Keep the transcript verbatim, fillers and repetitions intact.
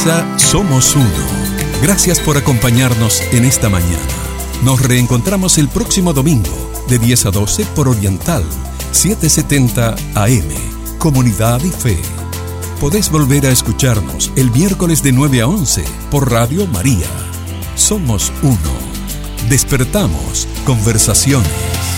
Comienza Somos Uno. Gracias por acompañarnos en esta mañana. Nos reencontramos el próximo domingo de diez a doce por Oriental setecientos setenta A M. Comunidad y Fe. Podés volver a escucharnos el miércoles de nueve a once por Radio María. Somos Uno. Despertamos conversaciones.